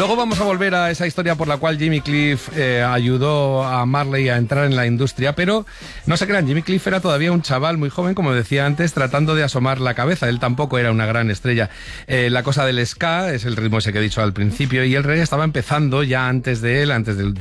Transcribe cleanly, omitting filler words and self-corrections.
Luego vamos a volver a esa historia por la cual Jimmy Cliff ayudó a Marley a entrar en la industria, pero no se crean, Jimmy Cliff era todavía un chaval muy joven, como decía antes, tratando de asomar la cabeza. Él tampoco era una gran estrella. La cosa del ska es el ritmo ese que he dicho al principio, y el reggae estaba empezando ya antes de él, antes del